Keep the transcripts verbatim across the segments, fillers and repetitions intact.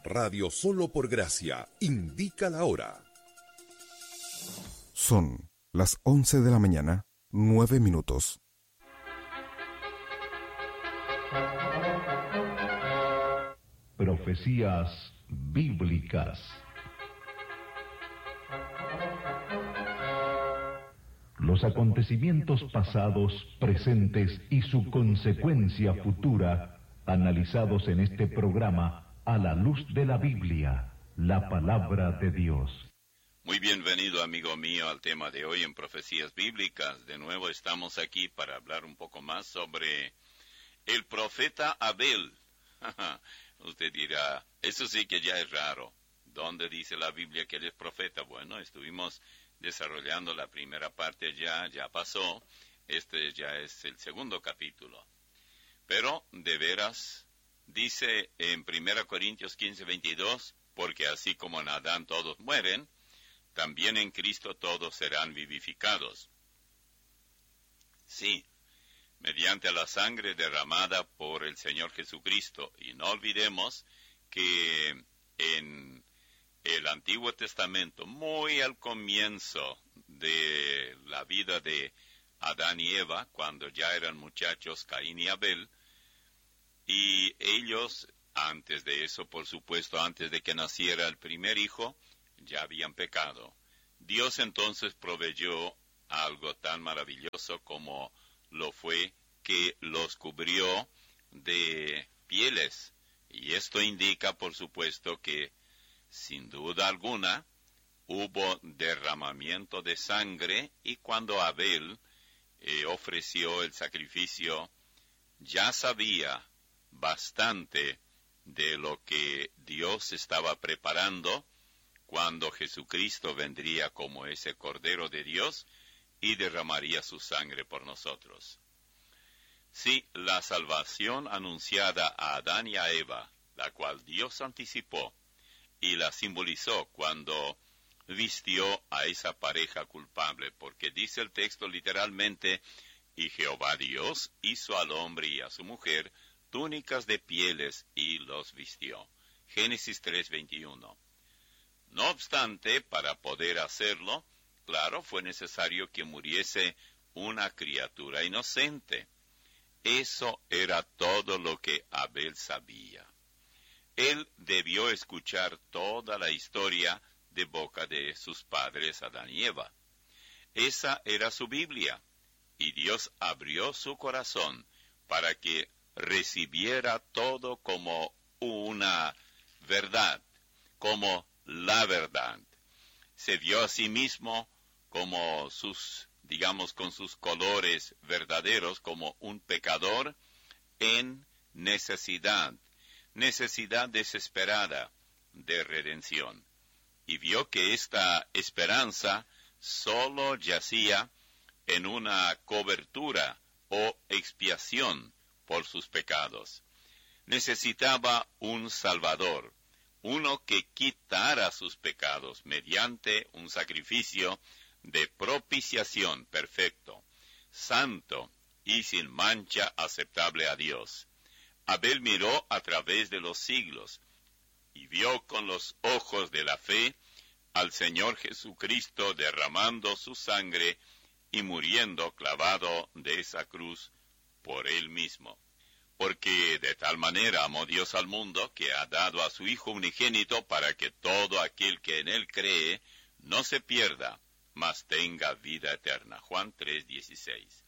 Radio Solo por Gracia indica la hora. Son las once de la mañana, nueve minutos. Profecías bíblicas. Los acontecimientos pasados, presentes y su consecuencia futura, analizados en este programa a la luz de la Biblia, la palabra de Dios. Muy bienvenido, amigo mío, al tema de hoy en Profecías Bíblicas. De nuevo estamos aquí para hablar un poco más sobre el profeta Abel. Usted dirá, eso sí que ya es raro. ¿Dónde dice la Biblia que él es profeta? Bueno, estuvimos desarrollando la primera parte ya, ya pasó. Este ya es el segundo capítulo. Pero, de veras, dice en primera Corintios quince, veintidós, porque así como en Adán todos mueren, también en Cristo todos serán vivificados. Sí, mediante la sangre derramada por el Señor Jesucristo. Y no olvidemos que en el Antiguo Testamento, muy al comienzo de la vida de Adán y Eva, cuando ya eran muchachos Caín y Abel, y ellos, antes de eso, por supuesto, antes de que naciera el primer hijo, ya habían pecado. Dios entonces proveyó algo tan maravilloso como lo fue que los cubrió de pieles. Y esto indica, por supuesto, que sin duda alguna hubo derramamiento de sangre, y cuando Abel eh, ofreció el sacrificio, ya sabía bastante de lo que Dios estaba preparando cuando Jesucristo vendría como ese Cordero de Dios y derramaría su sangre por nosotros. Sí, la salvación anunciada a Adán y a Eva, la cual Dios anticipó y la simbolizó cuando vistió a esa pareja culpable, porque dice el texto literalmente, y Jehová Dios hizo al hombre y a su mujer túnicas de pieles y los vistió. Génesis tres, veintiuno. No obstante, para poder hacerlo, claro, fue necesario que muriese una criatura inocente. Eso era todo lo que Abel sabía. Él debió escuchar toda la historia de boca de sus padres Adán y Eva. Esa era su Biblia, y Dios abrió su corazón para que recibiera todo como una verdad, como la verdad. Se vio a sí mismo como sus, digamos, con sus colores verdaderos, como un pecador en necesidad, necesidad desesperada de redención. Y vio que esta esperanza solo yacía en una cobertura o expiación por sus pecados. Necesitaba un Salvador, uno que quitara sus pecados mediante un sacrificio de propiciación perfecto, santo y sin mancha, aceptable a Dios. Abel miró a través de los siglos y vio con los ojos de la fe al Señor Jesucristo derramando su sangre y muriendo clavado de esa cruz por él mismo. Porque de tal manera amó Dios al mundo, que ha dado a su Hijo unigénito, para que todo aquel que en él cree no se pierda, mas tenga vida eterna. Juan tres, dieciséis.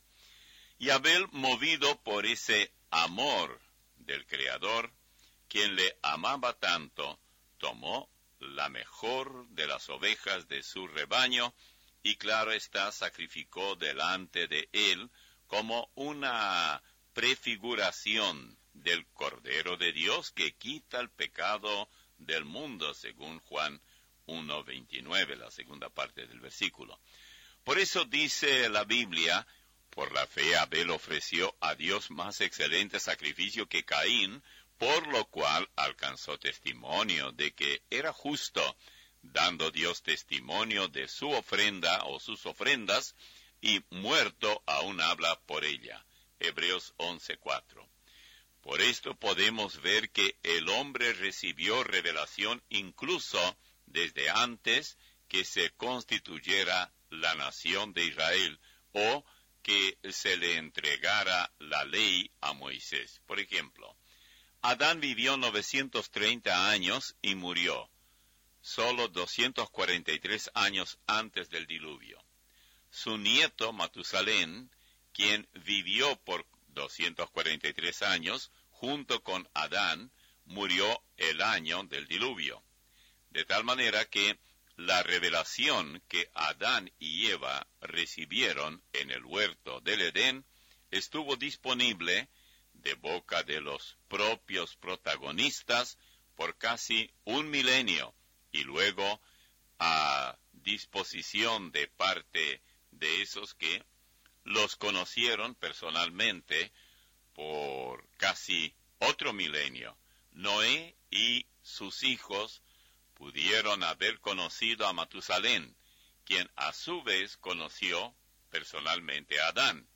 Y Abel, movido por ese amor del Creador, quien le amaba tanto, tomó la mejor de las ovejas de su rebaño, y claro está, sacrificó delante de él como una prefiguración del Cordero de Dios que quita el pecado del mundo, según Juan uno, veintinueve, la segunda parte del versículo. Por eso dice la Biblia, por la fe Abel ofreció a Dios más excelente sacrificio que Caín, por lo cual alcanzó testimonio de que era justo, dando Dios testimonio de su ofrenda o sus ofrendas, y muerto aún habla por ella. Hebreos once, cuatro. Por esto podemos ver que el hombre recibió revelación incluso desde antes que se constituyera la nación de Israel o que se le entregara la ley a Moisés. Por ejemplo, Adán vivió novecientos treinta años y murió, solo doscientos cuarenta y tres años antes del diluvio. Su nieto Matusalén, quien vivió por doscientos cuarenta y tres años, junto con Adán, murió el año del diluvio. De tal manera que la revelación que Adán y Eva recibieron en el huerto del Edén estuvo disponible de boca de los propios protagonistas por casi un milenio y luego a disposición de parte de esos que los conocieron personalmente por casi otro milenio. Noé y sus hijos pudieron haber conocido a Matusalén, quien a su vez conoció personalmente a Adán.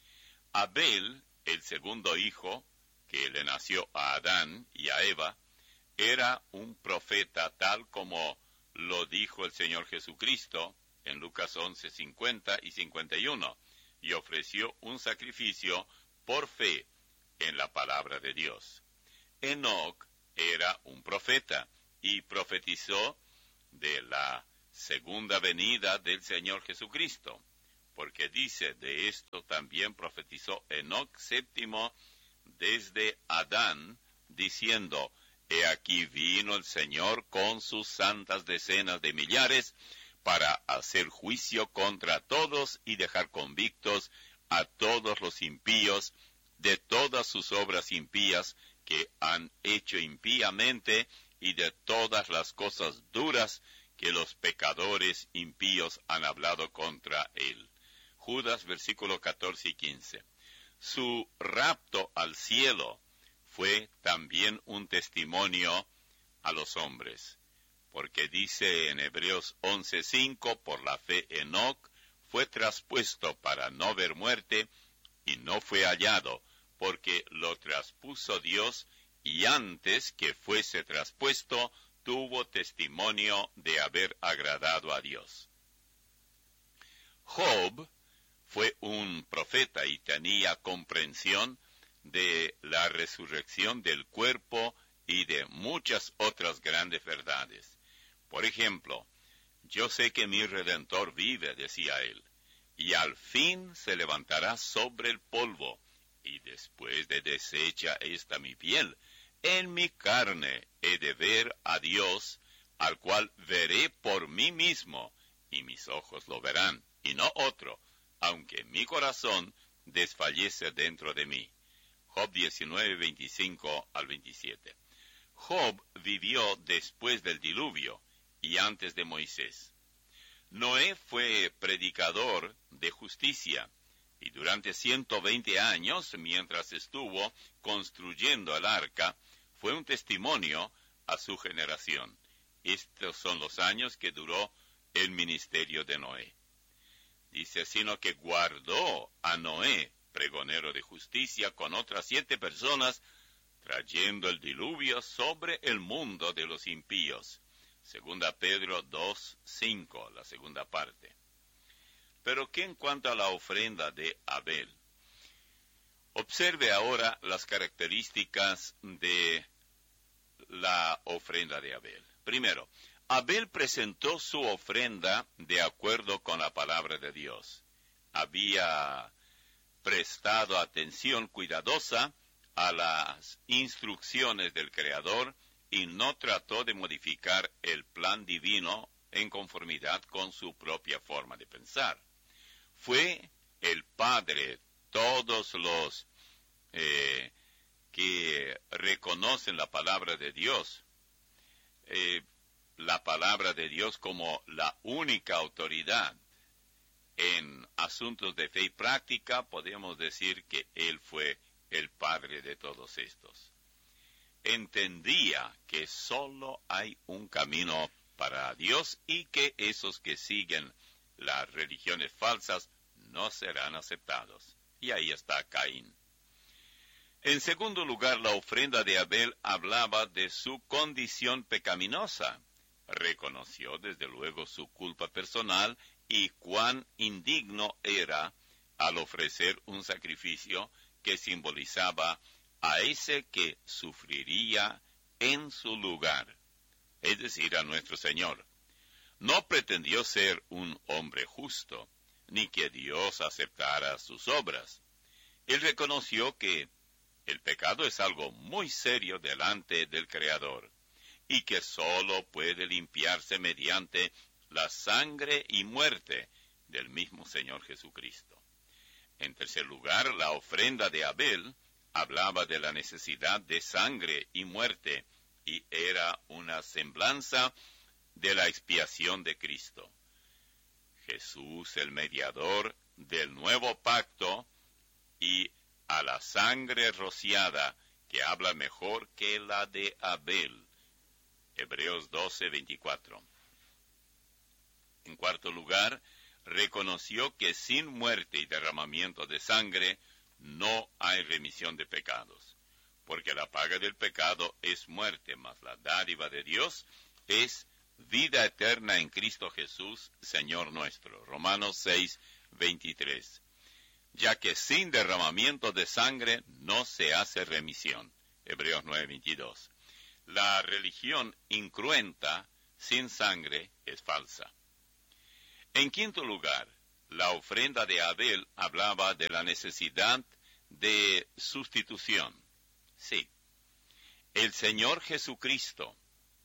Abel, el segundo hijo que le nació a Adán y a Eva, era un profeta tal como lo dijo el Señor Jesucristo en Lucas once, cincuenta y cincuenta y uno, y ofreció un sacrificio por fe en la palabra de Dios. Enoc era un profeta y profetizó de la segunda venida del Señor Jesucristo, porque dice, de esto también profetizó Enoc séptimo desde Adán, diciendo, he aquí vino el Señor con sus santas decenas de millares para hacer juicio contra todos y dejar convictos a todos los impíos de todas sus obras impías que han hecho impíamente y de todas las cosas duras que los pecadores impíos han hablado contra él. Judas, versículo catorce y quince. Su rapto al cielo fue también un testimonio a los hombres, porque dice en Hebreos once cinco, por la fe Enoc fue traspuesto para no ver muerte, y no fue hallado, porque lo traspuso Dios, y antes que fuese traspuesto, tuvo testimonio de haber agradado a Dios. Job fue un profeta y tenía comprensión de la resurrección del cuerpo y de muchas otras grandes verdades. Por ejemplo, yo sé que mi Redentor vive, decía él, y al fin se levantará sobre el polvo, y después de deshecha esta mi piel, en mi carne he de ver a Dios, al cual veré por mí mismo, y mis ojos lo verán, y no otro, aunque mi corazón desfallece dentro de mí. Job diecinueve, veinticinco al veintisiete. Job vivió después del diluvio y antes de Moisés. Noé fue predicador de justicia, y durante ciento veinte años, mientras estuvo construyendo el arca, fue un testimonio a su generación. Estos son los años que duró el ministerio de Noé. Dice, sino que guardó a Noé, pregonero de justicia, con otras siete personas, trayendo el diluvio sobre el mundo de los impíos. Segunda Pedro dos, cinco, la segunda parte. Pero ¿qué en cuanto a la ofrenda de Abel? Observe ahora las características de la ofrenda de Abel. Primero, Abel presentó su ofrenda de acuerdo con la palabra de Dios. Había prestado atención cuidadosa a las instrucciones del Creador y no trató de modificar el plan divino en conformidad con su propia forma de pensar. Fue el Padre, todos los eh, que reconocen la palabra de Dios, eh, la palabra de Dios como la única autoridad en asuntos de fe y práctica, podemos decir que Él fue el Padre de todos estos. Entendía que solo hay un camino para Dios y que esos que siguen las religiones falsas no serán aceptados. Y ahí está Caín. En segundo lugar, la ofrenda de Abel hablaba de su condición pecaminosa. Reconoció desde luego su culpa personal y cuán indigno era al ofrecer un sacrificio que simbolizaba a ese que sufriría en su lugar, es decir, a nuestro Señor. No pretendió ser un hombre justo, ni que Dios aceptara sus obras. Él reconoció que el pecado es algo muy serio delante del Creador, y que sólo puede limpiarse mediante la sangre y muerte del mismo Señor Jesucristo. En tercer lugar, la ofrenda de Abel hablaba de la necesidad de sangre y muerte, y era una semblanza de la expiación de Cristo. Jesús, el mediador del nuevo pacto, y a la sangre rociada, que habla mejor que la de Abel. Hebreos doce, veinticuatro. En cuarto lugar, reconoció que sin muerte y derramamiento de sangre no hay remisión de pecados, porque la paga del pecado es muerte, mas la dádiva de Dios es vida eterna en Cristo Jesús, Señor nuestro. Romanos seis, veintitrés. Ya que sin derramamiento de sangre no se hace remisión. Hebreos nueve, veintidós. La religión incruenta sin sangre es falsa. En quinto lugar, la ofrenda de Abel hablaba de la necesidad de sustitución. Sí, el Señor Jesucristo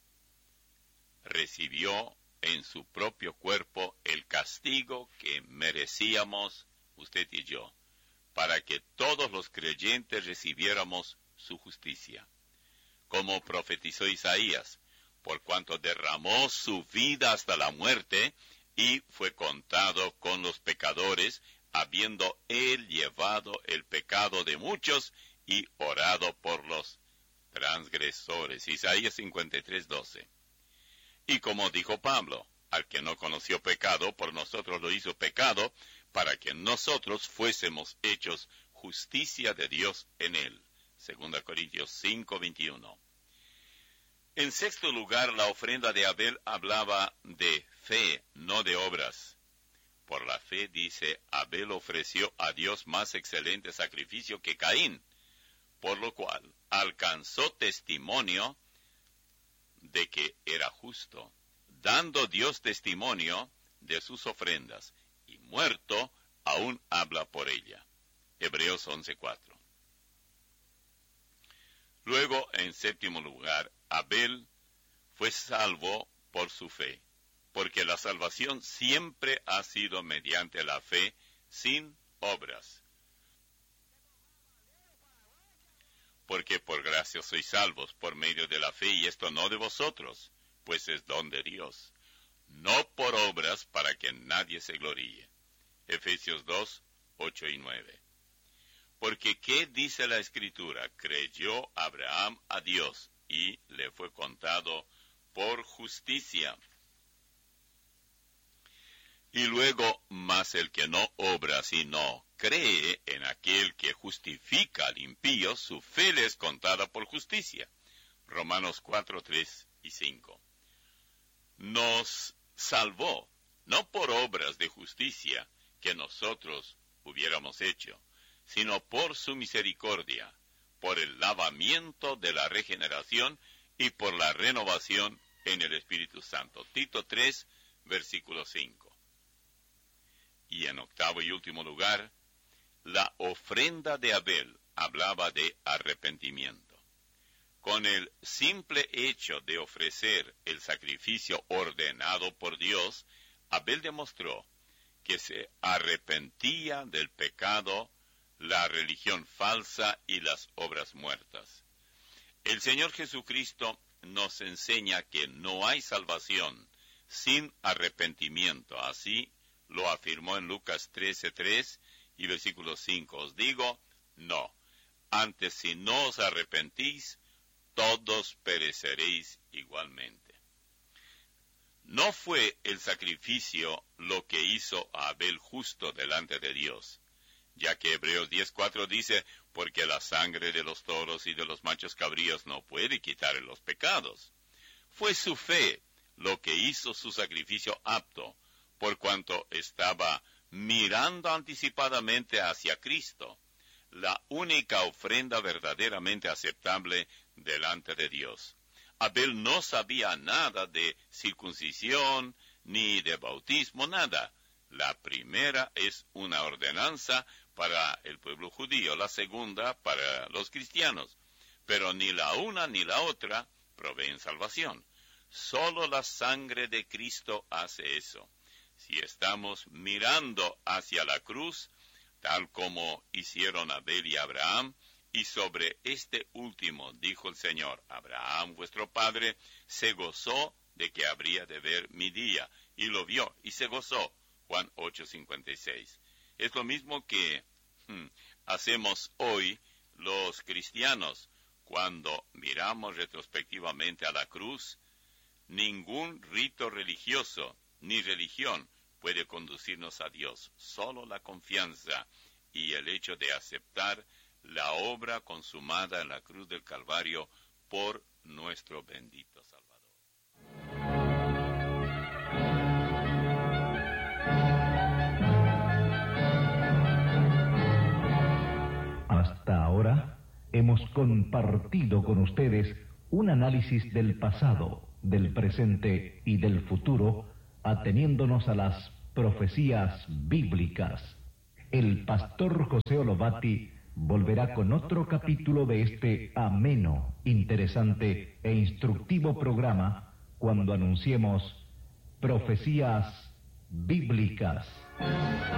recibió en su propio cuerpo el castigo que merecíamos usted y yo, para que todos los creyentes recibiéramos su justicia. Como profetizó Isaías, por cuanto derramó su vida hasta la muerte, y fue contado con los pecadores, habiendo él llevado el pecado de muchos y orado por los transgresores. Isaías cincuenta y tres, doce. Y como dijo Pablo, al que no conoció pecado, por nosotros lo hizo pecado, para que nosotros fuésemos hechos justicia de Dios en él. Segunda Corintios cinco, veintiuno. En sexto lugar, la ofrenda de Abel hablaba de fe, no de obras. Por la fe, dice, Abel ofreció a Dios más excelente sacrificio que Caín, por lo cual alcanzó testimonio de que era justo, dando Dios testimonio de sus ofrendas, y muerto aún habla por ella. Hebreos once, cuatro. Luego, en séptimo lugar, Abel fue salvo por su fe, porque la salvación siempre ha sido mediante la fe, sin obras. Porque por gracia sois salvos por medio de la fe, y esto no de vosotros, pues es don de Dios, no por obras para que nadie se gloríe. Efesios dos, ocho y nueve. Porque ¿qué dice la Escritura? Creyó Abraham a Dios, y le fue contado por justicia. Y luego, más el que no obra, sino cree en aquel que justifica al impío, su fe le es contada por justicia. Romanos cuatro, tres y cinco. Nos salvó, no por obras de justicia que nosotros hubiéramos hecho, sino por su misericordia, por el lavamiento de la regeneración y por la renovación en el Espíritu Santo. Tito tres, versículo cinco. Y en octavo y último lugar, la ofrenda de Abel hablaba de arrepentimiento. Con el simple hecho de ofrecer el sacrificio ordenado por Dios, Abel demostró que se arrepentía del pecado, la religión falsa y las obras muertas. El Señor Jesucristo nos enseña que no hay salvación sin arrepentimiento. Así lo afirmó en Lucas trece, tres y versículo cinco. Os digo, no, antes si no os arrepentís, todos pereceréis igualmente. No fue el sacrificio lo que hizo a Abel justo delante de Dios, ya que Hebreos diez cuatro dice, porque la sangre de los toros y de los machos cabríos no puede quitar los pecados. Fue su fe lo que hizo su sacrificio apto, por cuanto estaba mirando anticipadamente hacia Cristo, la única ofrenda verdaderamente aceptable delante de Dios. Abel no sabía nada de circuncisión, ni de bautismo, nada. La primera es una ordenanza para el pueblo judío, la segunda para los cristianos. Pero ni la una ni la otra proveen salvación. Solo la sangre de Cristo hace eso. Si estamos mirando hacia la cruz, tal como hicieron Abel y Abraham, y sobre este último dijo el Señor, Abraham vuestro padre se gozó de que habría de ver mi día, y lo vio, y se gozó. Juan ocho cincuenta y seis. Es lo mismo que hmm, hacemos hoy los cristianos cuando miramos retrospectivamente a la cruz. Ningún rito religioso ni religión puede conducirnos a Dios, solo la confianza y el hecho de aceptar la obra consumada en la cruz del Calvario por nuestro bendito Salvador. Hasta ahora hemos compartido con ustedes un análisis del pasado, del presente y del futuro, ateniéndonos a las profecías bíblicas. El pastor José Olobati volverá con otro capítulo de este ameno, interesante e instructivo programa cuando anunciemos profecías bíblicas.